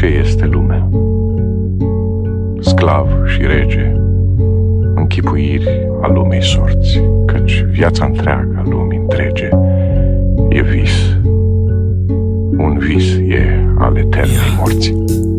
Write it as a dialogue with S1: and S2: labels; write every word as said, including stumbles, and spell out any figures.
S1: Ce este lumea? Sclav și rege, închipuiri a lumii sorți, căci viața întreagă a lumii întrege e vis, un vis e al eternei morții.